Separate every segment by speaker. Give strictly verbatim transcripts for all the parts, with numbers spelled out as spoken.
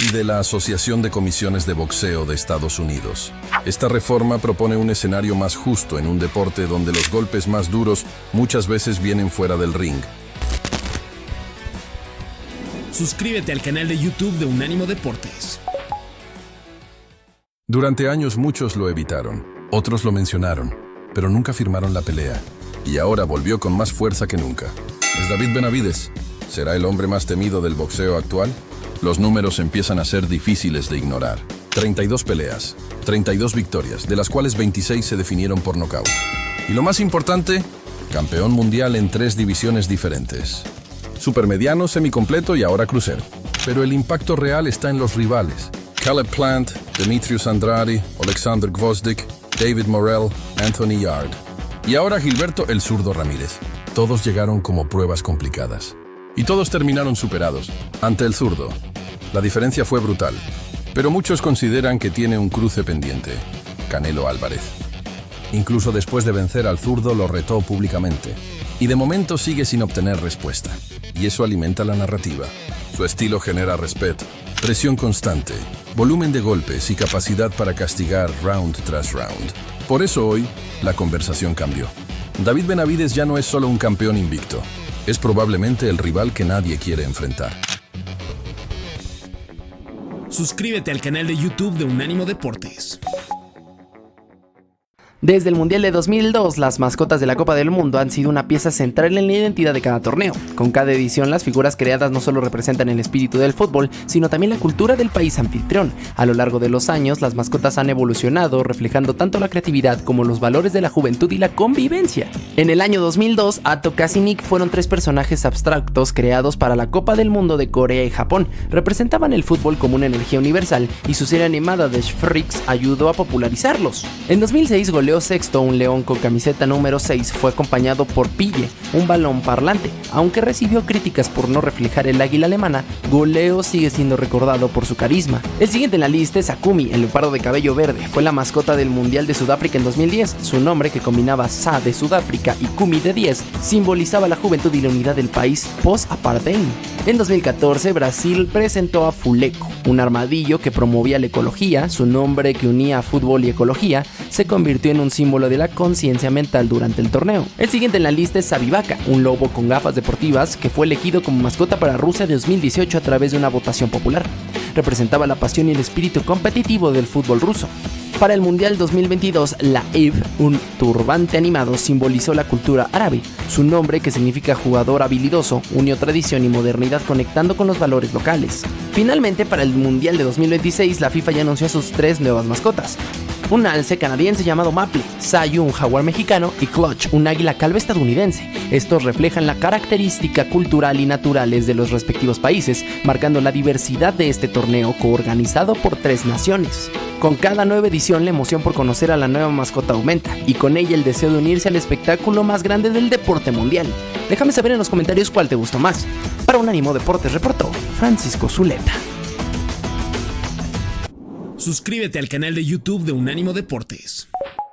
Speaker 1: y de la Asociación de Comisiones de Boxeo de Estados Unidos. Esta reforma propone un escenario más justo en un deporte donde los golpes más duros muchas veces vienen fuera del ring.
Speaker 2: Suscríbete al canal de YouTube de Unánimo Deportes.
Speaker 1: Durante años muchos lo evitaron, otros lo mencionaron, pero nunca firmaron la pelea. Y ahora volvió con más fuerza que nunca. ¿Es David Benavidez? ¿Será el hombre más temido del boxeo actual? Los números empiezan a ser difíciles de ignorar. treinta y dos peleas, treinta y dos victorias, de las cuales veintiséis se definieron por nocaut. Y lo más importante, campeón mundial en tres divisiones diferentes. Supermediano, semicompleto y ahora crucero. Pero el impacto real está en los rivales. Caleb Plant, Demetrius Andrade, Alexander Gvozdyk, David Morrell, Anthony Yard. Y ahora Gilberto el Zurdo Ramírez. Todos llegaron como pruebas complicadas. Y todos terminaron superados. Ante el zurdo, la diferencia fue brutal. Pero muchos consideran que tiene un cruce pendiente. Canelo Álvarez. Incluso después de vencer al zurdo lo retó públicamente. Y de momento sigue sin obtener respuesta. Y eso alimenta la narrativa. Su estilo genera respeto, presión constante, volumen de golpes y capacidad para castigar round tras round. Por eso hoy, la conversación cambió. David Benavidez ya no es solo un campeón invicto. Es probablemente el rival que nadie quiere enfrentar.
Speaker 2: Suscríbete al canal de YouTube de Unánimo Deportes.
Speaker 3: Desde el Mundial de dos mil dos, las mascotas de la Copa del Mundo han sido una pieza central en la identidad de cada torneo. Con cada edición, las figuras creadas no solo representan el espíritu del fútbol, sino también la cultura del país anfitrión. A lo largo de los años, las mascotas han evolucionado, reflejando tanto la creatividad como los valores de la juventud y la convivencia. En el año dos mil dos, Atokas y Nick fueron tres personajes abstractos creados para la Copa del Mundo de Corea y Japón. Representaban el fútbol como una energía universal y su serie animada The Freaks ayudó a popularizarlos. En dos mil seis, Goleo Sexto, un león con camiseta número seis, fue acompañado por Pille, un balón parlante. Aunque recibió críticas por no reflejar el águila alemana, Goleo sigue siendo recordado por su carisma. El siguiente en la lista es Akumi, el leopardo de cabello verde. Fue la mascota del Mundial de Sudáfrica en dos mil diez. Su nombre, que combinaba Sa de Sudáfrica y Kumi de diez, simbolizaba la juventud y la unidad del país post-apartheid. En dos mil catorce, Brasil presentó a Fuleco, un armadillo que promovía la ecología. Su nombre, que unía fútbol y ecología, se convirtió en un símbolo de la conciencia mental durante el torneo. El siguiente en la lista es Sabibaka, un lobo con gafas deportivas que fue elegido como mascota para Rusia de dos mil dieciocho a través de una votación popular. Representaba la pasión y el espíritu competitivo del fútbol ruso. Para el Mundial dos mil veintidós, la Ib, un turbante animado, simbolizó la cultura árabe. Su nombre, que significa jugador habilidoso, unió tradición y modernidad conectando con los valores locales. Finalmente, para el Mundial de dos mil veintiséis, la FIFA ya anunció a sus tres nuevas mascotas. Un alce canadiense llamado Maple, Sayu, un jaguar mexicano, y Clutch, un águila calva estadounidense. Estos reflejan la característica cultural y naturales de los respectivos países, marcando la diversidad de este torneo coorganizado por tres naciones. Con cada nueva edición, la emoción por conocer a la nueva mascota aumenta, y con ella el deseo de unirse al espectáculo más grande del deporte mundial. Déjame saber en los comentarios cuál te gustó más. Para Unánimo Deportes reportó Francisco Zuleta.
Speaker 2: Suscríbete al canal de YouTube de Unánimo Deportes.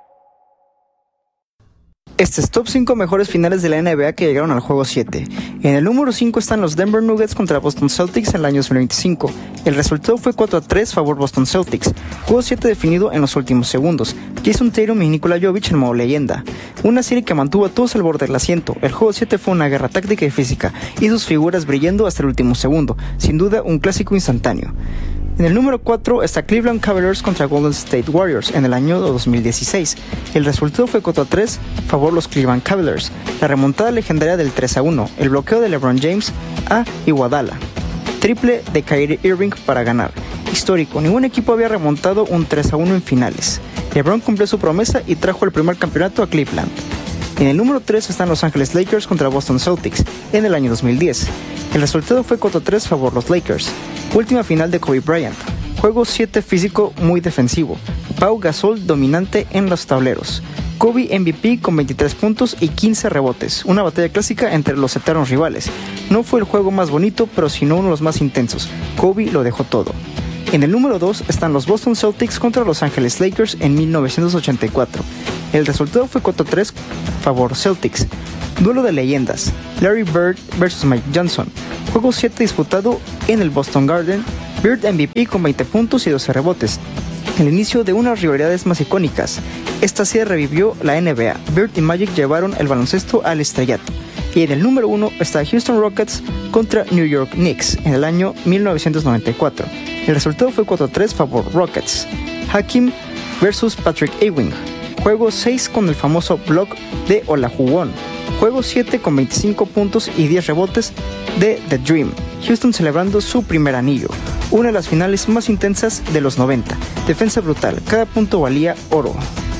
Speaker 4: Este es top cinco mejores finales de la N B A que llegaron al juego siete. En el número cinco están los Denver Nuggets contra Boston Celtics en el año dos mil veinticinco. El resultado fue cuatro a tres favor Boston Celtics. Juego siete definido en los últimos segundos. Jason Tatum y Nikola Jovic en modo leyenda. Una serie que mantuvo a todos al borde del asiento. El juego siete fue una guerra táctica y física, y sus figuras brillando hasta el último segundo. Sin duda, un clásico instantáneo. En el número cuatro está Cleveland Cavaliers contra Golden State Warriors en el año dos mil dieciséis. El resultado fue cuatro a tres, favor los Cleveland Cavaliers. La remontada legendaria del tres a uno, el bloqueo de LeBron James a Iguodala. Triple de Kyrie Irving para ganar. Histórico, ningún equipo había remontado un tres a uno en finales. LeBron cumplió su promesa y trajo el primer campeonato a Cleveland. En el número tres están Los Ángeles Lakers contra Boston Celtics en el año dos mil diez. El resultado fue cuatro a tres favor los Lakers. Última final de Kobe Bryant. Juego siete físico muy defensivo. Pau Gasol dominante en los tableros. Kobe M V P con veintitrés puntos y quince rebotes. Una batalla clásica entre los eternos rivales. No fue el juego más bonito, pero sino uno de los más intensos. Kobe lo dejó todo. En el número dos están los Boston Celtics contra Los Ángeles Lakers en mil novecientos ochenta y cuatro. El resultado fue cuatro a tres favor Celtics. Duelo de leyendas. Larry Bird versus Mike Johnson. Juego siete disputado en el Boston Garden Bird M V P con veinte puntos y doce rebotes. El inicio de unas rivalidades más icónicas. Esta serie revivió la N B A. Bird y Magic llevaron el baloncesto al estrellato. Y en el número uno está Houston Rockets contra New York Knicks en el año mil novecientos noventa y cuatro. El resultado fue cuatro a tres favor Rockets. Hakim versus Patrick Ewing. Juego seis con el famoso block de Olajugón. Juego siete con veinticinco puntos y diez rebotes de The Dream. Houston celebrando su primer anillo. Una de las finales más intensas de los noventa. Defensa brutal, cada punto valía oro.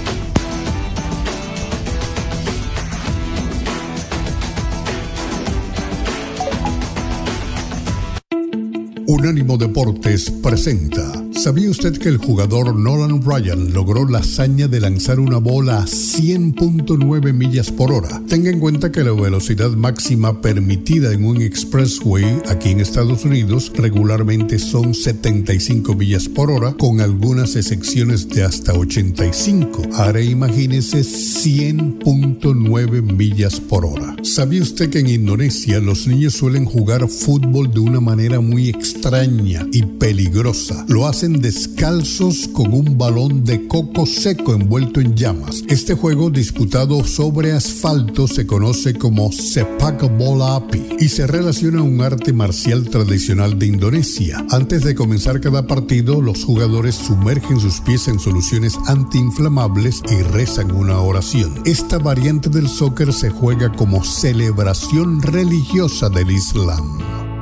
Speaker 5: Unánimo Deportes presenta. ¿Sabía usted que el jugador Nolan Ryan logró la hazaña de lanzar una bola a cien punto nueve millas por hora? Tenga en cuenta que la velocidad máxima permitida en un expressway aquí en Estados Unidos regularmente son setenta y cinco millas por hora, con algunas excepciones de hasta ochenta y cinco. Ahora imagínese cien punto nueve millas por hora. ¿Sabía usted que en Indonesia los niños suelen jugar fútbol de una manera muy extraña y peligrosa? Lo hacen descalzos con un balón de coco seco envuelto en llamas. Este juego disputado sobre asfalto se conoce como sepak bola api y se relaciona a un arte marcial tradicional de Indonesia. Antes de comenzar cada partido, los jugadores sumergen sus pies en soluciones antiinflamables y rezan una oración. Esta variante del soccer se juega como celebración religiosa del Islam.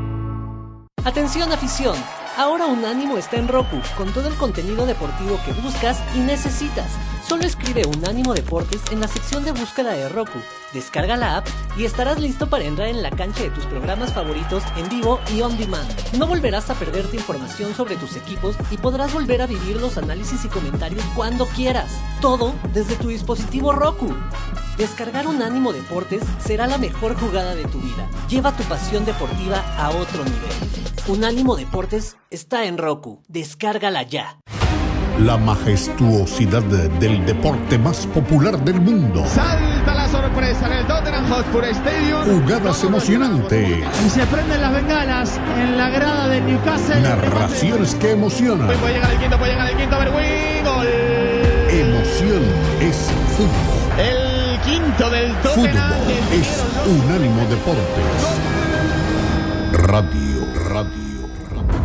Speaker 6: Atención afición, ahora Unánimo está en Roku, con todo el contenido deportivo que buscas y necesitas. Solo escribe Unánimo Deportes en la sección de búsqueda de Roku, descarga la app y estarás listo para entrar en la cancha de tus programas favoritos en vivo y on demand. No volverás a perderte información sobre tus equipos y podrás volver a vivir los análisis y comentarios cuando quieras. Todo desde tu dispositivo Roku. Descargar Unánimo Deportes será la mejor jugada de tu vida. Lleva tu pasión deportiva a otro nivel. Unánimo Deportes está en Roku. Descárgala ya.
Speaker 5: La majestuosidad del deporte más popular del mundo.
Speaker 7: Salta la sorpresa en el Tottenham Hotspur Stadium.
Speaker 5: Jugadas emocionantes.
Speaker 8: Y se prenden las bengalas en la grada de Newcastle.
Speaker 5: Narraciones que emocionan.
Speaker 7: Puede llegar el quinto, puede llegar el quinto, Berwin. Gol.
Speaker 5: Emoción es fútbol.
Speaker 7: El quinto del Tottenham.
Speaker 5: Fútbol es Unánimo Deportes. Radio, radio.